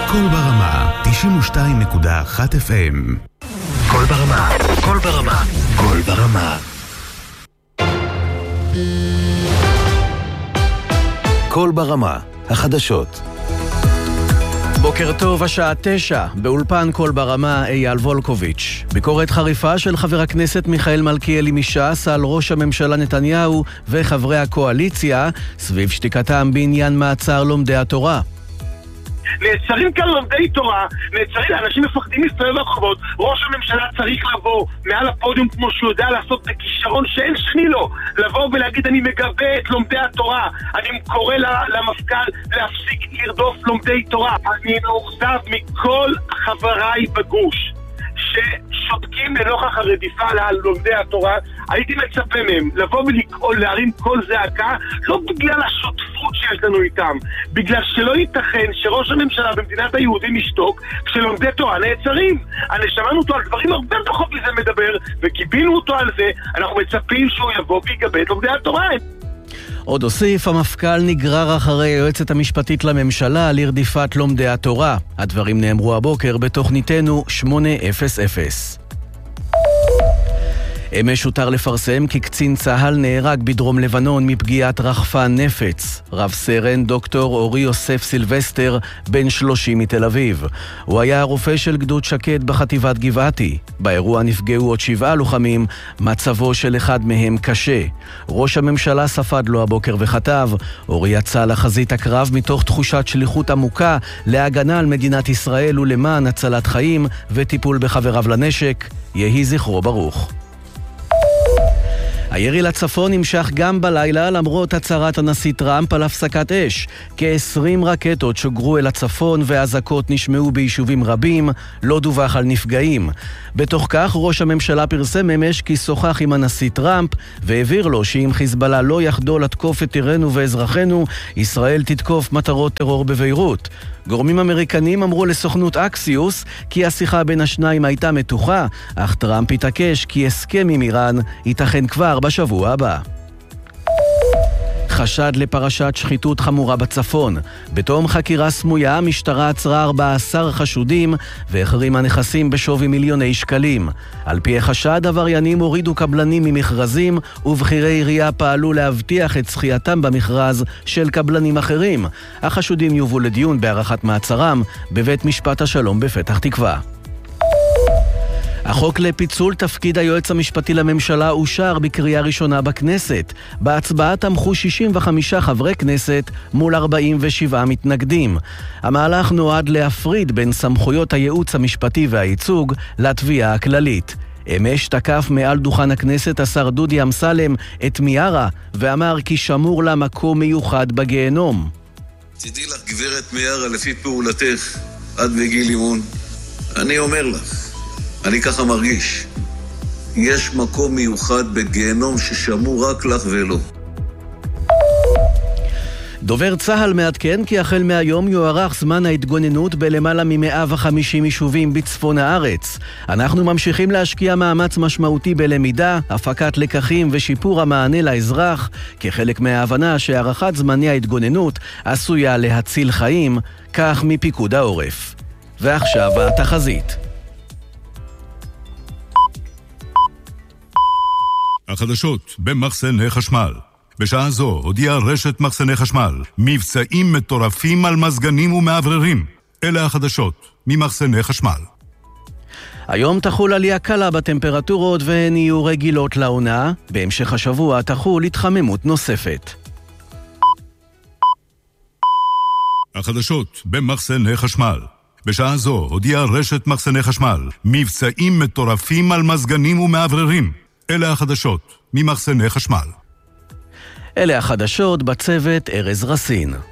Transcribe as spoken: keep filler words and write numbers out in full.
קול ברמה, תשעים ושתיים נקודה אחת אף אם. קול ברמה, קול ברמה, קול ברמה. קול ברמה, החדשות. בוקר טוב, השעה תשע, באולפן קול ברמה אייל וולקוביץ'. ביקורת חריפה של חבר הכנסת מיכאל מלכיאלי מש"ס על ראש הממשלה נתניהו וחברי הקואליציה סביב שתיקתם בעניין מעצר לומדי התורה. נעצרים כאן לומדי תורה, נעצרים, אנשים מפחדים להסתובב ברחובות. ראש הממשלה צריך לבוא מעל הפודיום כמו שהוא יודע לעשות בכישרון שאין שני לו, לבוא ולהגיד אני מגבה את לומדי התורה, אני קורא למפכ"ל להפסיק לרדוף לומדי תורה. אני מאוכזב מכל חבריי בגוש ששותקים לנוכח הרדיפה על לומדי התורה. הייתי מצפה מהם לבוא ולקרוא, להרים כל זעקה, לא בגלל השותפות שיש לנו איתם, בגלל שלא ייתכן שראש הממשלה במדינת היהודים ישתוק כשלומדי תורה נעצרים. אני שמענו אותו על דברים הרבה פחות מזה מדבר, וקיבינו אותו על זה. אנחנו מצפים שהוא יבוא ויגבה את לומדי התורה. עוד הוסיף, המפכ"ל נגרר אחרי היועצת המשפטית לממשלה לרדיפת לומדי התורה. הדברים נאמרו הבוקר בתוכניתנו שמונה אפס אפס. אמש הותר לפרסם כי קצין צה"ל נהרג בדרום לבנון מפגיעת רחפן נפץ. רב סרן דוקטור אורי יוסף סילבסטר, בן שלושים מתל אביב. הוא היה הרופא של גדוד שקד בחטיבת גבעתי. באירוע נפגעו עוד שבעה לוחמים, מצבו של אחד מהם קשה. ראש הממשלה ספד לו הבוקר וכתב, אורי יצא לחזית הקרב מתוך תחושת שליחות עמוקה להגנה על מדינת ישראל ולמען הצלת חיים וטיפול בחבריו לנשק. יהי זכרו ברוך. הירי לצפון נמשך גם בלילה למרות הצהרת הנשיא טראמפ על הפסקת אש. כ-עשרים רקטות שוגרו אל הצפון והזעקות נשמעו ביישובים רבים, לא דווח על נפגעים. בתוך כך ראש הממשלה פרסם אמש כי שוחח עם הנשיא טראמפ והעביר לו שאם חיזבאללה לא יחדול לתקוף את עירנו ואזרחינו, ישראל תתקוף מטרות טרור בביירות. גורמים אמריקנים אמרו לסוכנות אקסיוס כי השיחה בין השניים הייתה מתוחה, אך טראמפ התעקש כי הסכם עם איראן ייתכן כבר בשבוע הבא. חשד לפרשת שחיתות חמורה בצפון. בתום חקירה סמויה, המשטרה עצרה ארבעה עשר חשודים והחרימה נכסים בשווי מיליוני שקלים. על פי החשד, עבריינים הורידו קבלנים ממכרזים ובחירי עירייה פעלו להבטיח את זכייתם במכרז של קבלנים אחרים. החשודים יובאו לדיון בהארכת מעצרם בבית משפט השלום בפתח תקווה. החוק לפיצול תפקיד היועץ המשפטי לממשלה אושר בקריאה ראשונה בכנסת. בהצבעה תמכו שישים וחמישה חברי כנסת מול ארבעים ושבעה מתנגדים. המהלך נועד להפריד בין סמכויות הייעוץ המשפטי והייצוג לתביעה הכללית. אמש תקף מעל דוכן הכנסת השר דודי אמסלם את מיארה ואמר כי שמור לה מקום מיוחד בגיהנום. תדעי לך גברת מיארה, לפי פעולתך עד בגיל אימון, אני אומר לך, אני ככה מרגיש. יש מקום מיוחד בגיהנום ששמור רק לך ולא. דובר צה"ל מעדכן כי החל מהיום יוארך זמן ההתגוננות בלמעלה מ-מאה וחמישים יישובים בצפון הארץ. אנחנו ממשיכים להשקיע מאמץ משמעותי בלמידה, הפקת לקחים ושיפור המענה לאזרח, כחלק מההבנה שהארכת זמני ההתגוננות עשויה להציל חיים, כך מפיקוד העורף. ועכשיו התחזית. החדשות במחסני חשמל. בשעה זו הודיעה רשת מחסני חשמל מבצעים מטורפים על מזגנים ומעבררים. אלה החדשות ממחסני חשמל. היום תחול עלייה קלה בטמפרטורות והן יהיו רגילות לעונה. בהמשך השבוע תחול התחממות נוספת. החדשות במחסני חשמל. בשעה זו הודיעה רשת מחסני חשמל מבצעים מטורפים על מזגנים ומעבררים. אלה החדשות ממחסני חשמל. אלה החדשות, בצוות ארז רסין.